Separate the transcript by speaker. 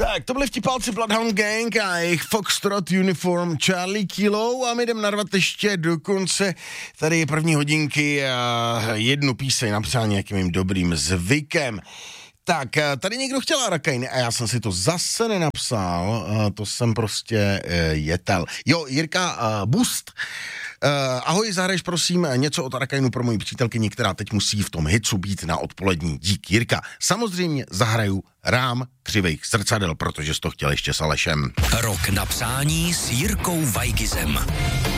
Speaker 1: Tak, to byli vtipálci Bloodhound Gang a jejich Foxtrot Uniform Charlie Kilo a my jdem narvat ještě do konce tady první hodinky a jednu píseň napsal nějakým mým dobrým zvykem. Tak, tady někdo chtěl Arakain a já jsem si to zase nenapsal, to jsem prostě jetel. Jo, Jirka Boost. Ahoj, zahraješ prosím něco od Arakainu pro moji přítelkyni, která teď musí v tom hicu být na odpolední. Dík, Jirka. Samozřejmě zahraju Rám křivejch zrcadel, protože jsi to chtěl ještě s Alešem.
Speaker 2: Rok na přání s Jirkou Vajgizem.